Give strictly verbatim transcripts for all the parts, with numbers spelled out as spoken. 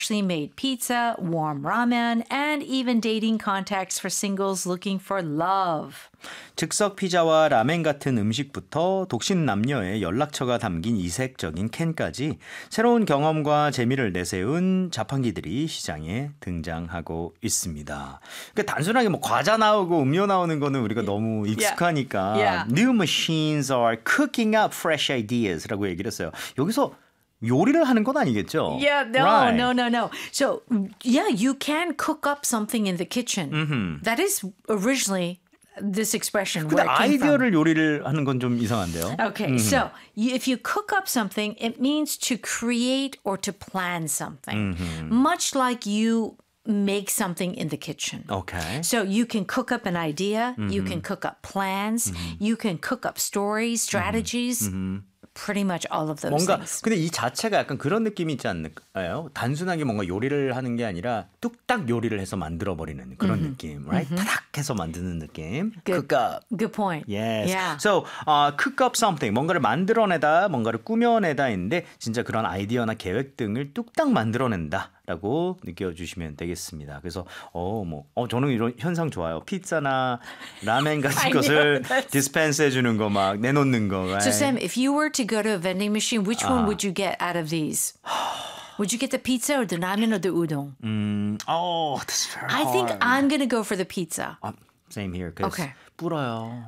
freshly made pizza, warm ramen, and even dating contacts for singles looking for love. 즉석 피자와 라멘 같은 음식부터 독신 남녀의 연락처가 담긴 이색적인 캔까지 새로운 경험과 재미를 내세운 자판기들이 시장에 등장하고 있습니다. 그러니까 단순하게 뭐 과자 나오고 음료 나오는 거는 우리가 너무 익숙하니까 Yeah. Yeah. New machines are cooking up fresh ideas라고 얘기를 했어요. 여기서 요리를 하는 건 아니겠죠? Yeah, no, Right. no, no, no. So, yeah, you can cook up something in the kitchen. Mm-hmm. That is originally this expression 근데 where it came from. 아이디어를 요리를 하는 건 좀 이상한데요. Okay, so you, if you cook up something, it means to create or to plan something, much like you make something in the kitchen. Okay. So you can cook up an idea, you can cook up plans, you can cook up stories, strategies, pretty much all of those 뭔가 things. 근데 이 자체가 약간 그런 느낌이 있지 않을까요? 단순하게 뭔가 요리를 하는 게 아니라 뚝딱 요리를 해서 만들어 버리는 그런 mm-hmm. 느낌, right? mm-hmm. 타닥 해서 만드는 느낌. Good, cook up. Good point. Yes. Yeah. So, uh, cook up something. 뭔가를 만들어내다, 뭔가를 꾸며내다인데 진짜 그런 아이디어나 계획 등을 뚝딱 만들어낸다. 라고 느껴주시면 되겠습니다. 그래서 어, 뭐, 어, 저는 이런 현상 좋아요. 피자나 라멘 같은 것을 디스펜스 해주는 거 막 내놓는 거. Right? So Sam, if you were to go to a vending machine, which one 아. would you get out of these? Would you get the pizza or the ramen or the udon? 음, oh, that's very I hard. think I'm going to go for the pizza. 아, same here. Cause Okay. 불어요.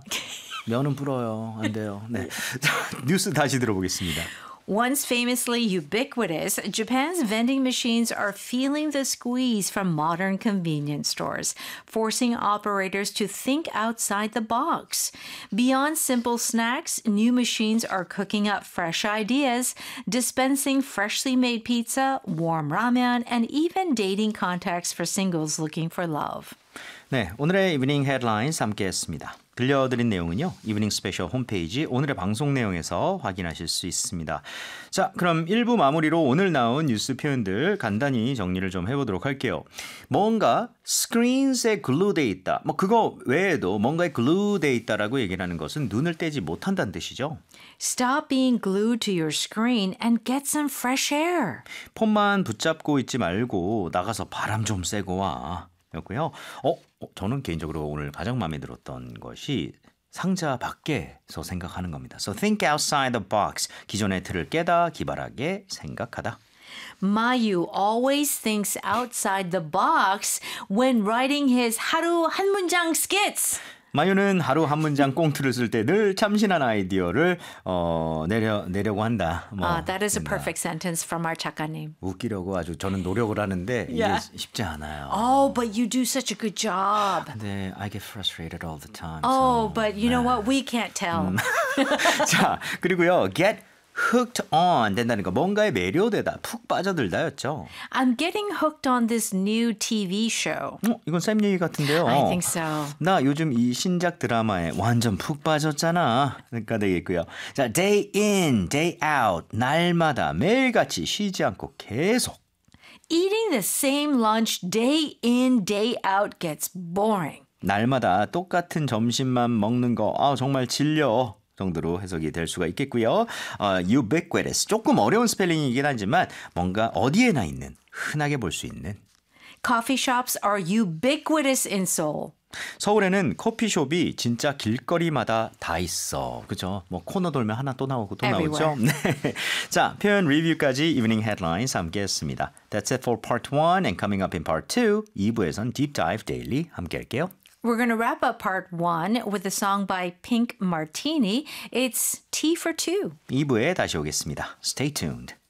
면은 불어요. 안 돼요. 네. 뉴스 다시 들어보겠습니다. Once famously ubiquitous, Japan's vending machines are feeling the squeeze from modern convenience stores, forcing operators to think outside the box. Beyond simple snacks, new machines are cooking up fresh ideas, dispensing freshly made pizza, warm ramen, and even dating contacts for singles looking for love. 네, 오늘의 이브닝 헤드라인스 함께했습니다. 들려드린 내용은요. 이브닝 스페셜 홈페이지 오늘의 방송 내용에서 확인하실 수 있습니다. 자, 그럼 일 부 마무리로 오늘 나온 뉴스 표현들 간단히 정리를 좀 해보도록 할게요. 뭔가 screens에 glue돼 있다. 뭐 그거 외에도 뭔가에 glue돼 있다라고 얘기를 하는 것은 눈을 떼지 못한다는 뜻이죠. Stop being glued to your screen and get some fresh air. 폰만 붙잡고 있지 말고 나가서 바람 좀 쐬고 와. 였고요. 어, 저는 개인적으로 오늘 가장 마음에 들었던 것이 상자 밖에서 생각하는 겁니다. So think outside the box. 기존의 틀을 깨다, 기발하게 생각하다. Mayu always thinks outside the box when writing his 하루 한 문장 skits. 마유는 하루 한 문장 꽁트를 쓸 때 늘 참신한 아이디어를 어, 내려 내려고 한다. 뭐, uh, that is a 된다. perfect sentence from our 작가님. 웃기려고 아주 저는 노력을 하는데 Yeah. 이게 쉽지 않아요. Oh, but you do such a good job. 근데 I get frustrated all the time. Oh, so, but you know 네. what? We can't tell. 자, 그리고요. get hooked on 된다는 거 뭔가에 매료되다, 푹 빠져들다였죠. I'm getting hooked on this new T V show. 어, 이건 쌤 얘기 같은데요. I think so. 나 요즘 이 신작 드라마에 완전 푹 빠졌잖아. 그러니까 되겠고요. 자, day in, day out, 날마다 매일같이 쉬지 않고 계속. Eating the same lunch day in, day out gets boring. 날마다 똑같은 점심만 먹는 거 아, 정말 질려. 정도로 해석이 될 수가 있겠고요. 어, ubiquitous, 조금 어려운 스펠링이긴 하지만 뭔가 어디에나 있는, 흔하게 볼 수 있는. Coffee shops are ubiquitous in Seoul. 서울에는 커피숍이 진짜 길거리마다 다 있어. 그죠? 뭐 코너 돌면 하나 또 나오고 또 나오죠. 네. 자, 표현 리뷰까지 이브닝 헤드라인스 함께 했습니다. That's it for part one and coming up in part two. 이 부에선 Deep Dive Daily 함께 할게요. We're going to wrap up part one with a song by Pink Martini. It's Tea for Two. 이 부에 다시 오겠습니다. Stay tuned.